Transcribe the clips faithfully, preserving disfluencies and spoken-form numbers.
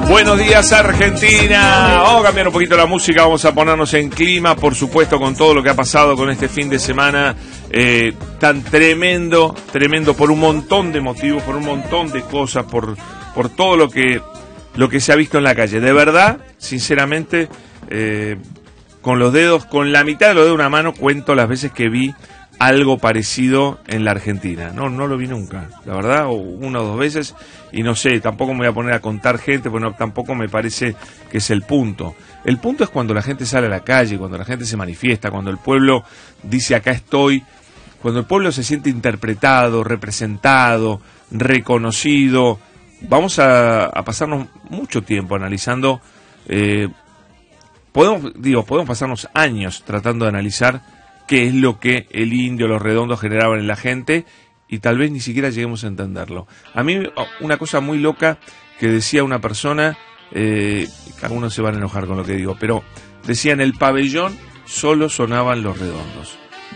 Buenos días, Argentina. Vamos a cambiar un poquito la música, vamos a ponernos en clima, por supuesto, con todo lo que ha pasado con este fin de semana eh, tan tremendo, tremendo por un montón de motivos, por un montón de cosas, por, por todo lo que, lo que se ha visto en la calle. De verdad, sinceramente, eh, con los dedos, con la mitad de los dedos de una mano, cuento las veces que vi algo parecido en la Argentina. No, no lo vi nunca, la verdad, o una o dos veces, y no sé, tampoco me voy a poner a contar gente, porque no, tampoco me parece que es el punto. El punto es cuando la gente sale a la calle, cuando la gente se manifiesta, cuando el pueblo dice acá estoy, cuando el pueblo se siente interpretado, representado, reconocido. Vamos a, a pasarnos mucho tiempo analizando, eh, podemos, digo, podemos pasarnos años tratando de analizar qué es lo que el Indio, los Redondos generaban en la gente, y tal vez ni siquiera lleguemos a entenderlo. A mí, una cosa muy loca que decía una persona, eh, algunos se van a enojar con lo que digo, pero decía: en el pabellón solo sonaban los Redondos.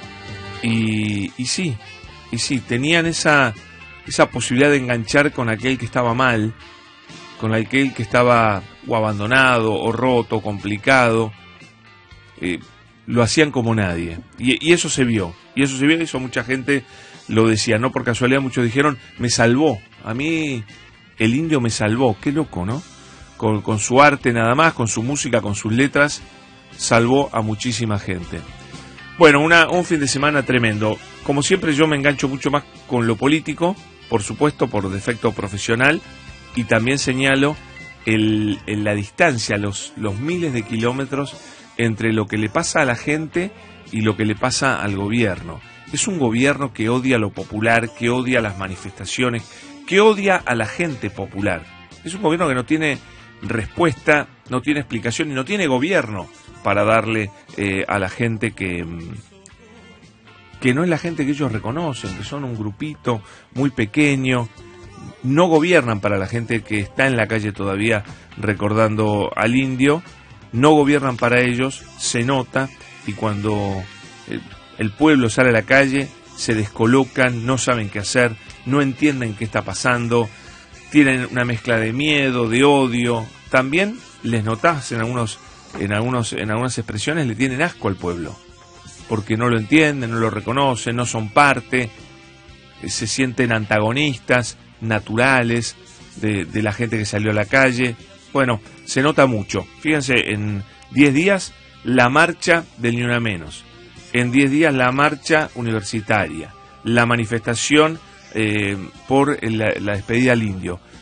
Y, y sí, y sí, tenían esa, esa posibilidad de enganchar con aquel que estaba mal, con aquel que estaba o abandonado, o roto, complicado. Eh, lo hacían como nadie, y, y eso se vio, y eso se vio, y eso mucha gente lo decía, no por casualidad, muchos dijeron, me salvó, a mí el Indio me salvó. Qué loco, ¿no? Con, con su arte nada más, con su música, con sus letras, salvó a muchísima gente. Bueno, una, un fin de semana tremendo. Como siempre, yo me engancho mucho más con lo político, por supuesto, por defecto profesional, y también señalo el, el, la distancia, los, los miles de kilómetros entre lo que le pasa a la gente y lo que le pasa al gobierno. Es un gobierno que odia lo popular, que odia las manifestaciones, que odia a la gente popular. Es un gobierno que no tiene respuesta, no tiene explicación y no tiene gobierno para darle eh, a la gente que, que no es la gente que ellos reconocen, que son un grupito muy pequeño. No gobiernan para la gente que está en la calle todavía recordando al Indio. No gobiernan para ellos, se nota, y cuando el, el pueblo sale a la calle, se descolocan, no saben qué hacer, no entienden qué está pasando, tienen una mezcla de miedo, de odio. También les notás en algunos, en algunos, en algunas expresiones, le tienen asco al pueblo, porque no lo entienden, no lo reconocen, no son parte, se sienten antagonistas naturales de, de la gente que salió a la calle. Bueno, se nota mucho. Fíjense, en diez días la marcha del Ni Una Menos. En diez días la marcha universitaria. La manifestación eh, por la, la despedida al Indio.